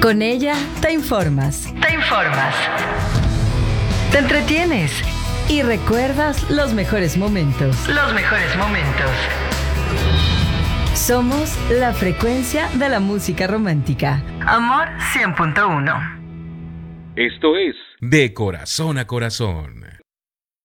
Con ella te informas. Te entretienes y recuerdas los mejores momentos. Somos la frecuencia de la música romántica. Amor 100.1. Esto es De Corazón a Corazón.